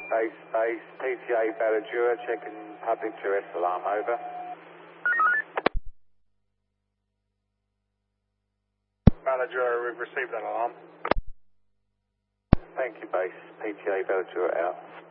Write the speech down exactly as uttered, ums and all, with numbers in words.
Base, base, P T A Ballajura, checking public duress alarm, over. Ballajura, we've received that alarm. Thank you, base, P T A Ballajura out.